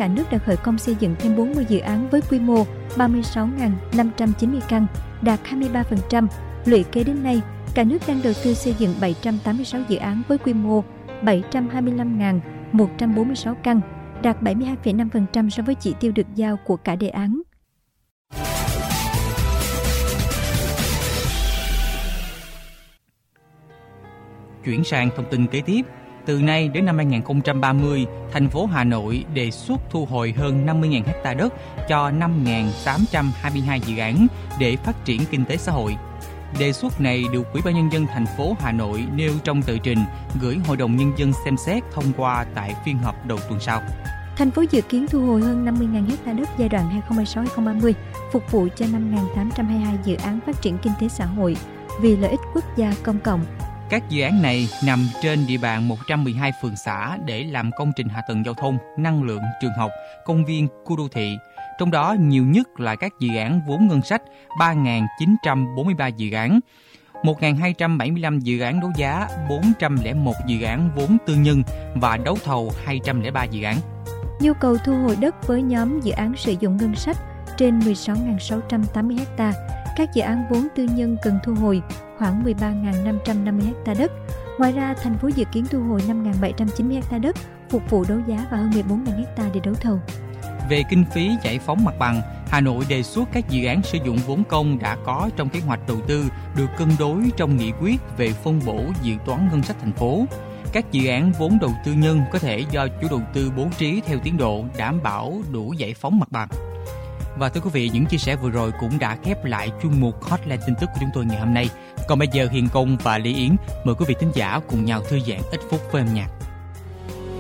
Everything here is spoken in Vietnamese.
cả nước đã khởi công xây dựng thêm 40 dự án với quy mô 36.590 căn, đạt 23%. Lũy kế đến nay, cả nước đang đầu tư xây dựng 786 dự án với quy mô 725.146 căn, đạt 72,5% so với chỉ tiêu được giao của cả đề án. Chuyển sang thông tin kế tiếp. Từ nay đến năm 2030, thành phố Hà Nội đề xuất thu hồi hơn 50.000 ha đất cho 5.822 dự án để phát triển kinh tế xã hội. Đề xuất này được Ủy ban Nhân dân thành phố Hà Nội nêu trong tờ trình gửi Hội đồng Nhân dân xem xét thông qua tại phiên họp đầu tuần sau. Thành phố dự kiến thu hồi hơn 50.000 ha đất giai đoạn 2026-2030, phục vụ cho 5.822 dự án phát triển kinh tế xã hội vì lợi ích quốc gia công cộng. Các dự án này nằm trên địa bàn 112 phường xã để làm công trình hạ tầng giao thông, năng lượng, trường học, công viên, khu đô thị. Trong đó nhiều nhất là các dự án vốn ngân sách 3.943 dự án, 1.275 dự án đấu giá, 401 dự án vốn tư nhân và đấu thầu 203 dự án. Nhu cầu thu hồi đất với nhóm dự án sử dụng ngân sách trên 16.680 ha. Các dự án vốn tư nhân cần thu hồi khoảng 13.550 ha đất. Ngoài ra, thành phố dự kiến thu hồi 5.790 ha đất phục vụ đấu giá và hơn 14.000 ha để đấu thầu. Về kinh phí giải phóng mặt bằng, Hà Nội đề xuất các dự án sử dụng vốn công đã có trong kế hoạch đầu tư được cân đối trong nghị quyết về phân bổ dự toán ngân sách thành phố. Các dự án vốn đầu tư nhân có thể do chủ đầu tư bố trí theo tiến độ đảm bảo đủ giải phóng mặt bằng. Và thưa quý vị, những chia sẻ vừa rồi cũng đã khép lại chuyên mục Hotline tin tức của chúng tôi ngày hôm nay. Còn bây giờ Hiền Công và Lý Yến mời quý vị thính giả cùng nhau thư giãn ít phút với âm nhạc.